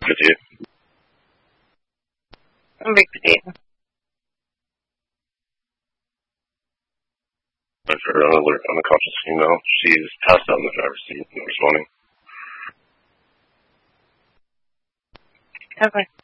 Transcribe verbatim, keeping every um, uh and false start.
good to you? I'm very good. For another unconscious female. She's passed out in the driver's seat and responding. Okay.